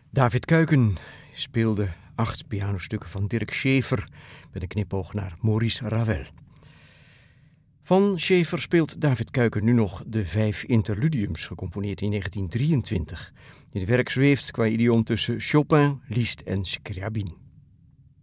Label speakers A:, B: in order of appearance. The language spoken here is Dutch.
A: David Kuiken speelde 8 pianostukken van Dirk Schaefer met een knipoog naar Maurice Ravel. Van Schaefer speelt David Kuiken nu nog de 5 interludiums, gecomponeerd in 1923. Dit werk zweeft qua idioom tussen Chopin, Liszt en Scriabin.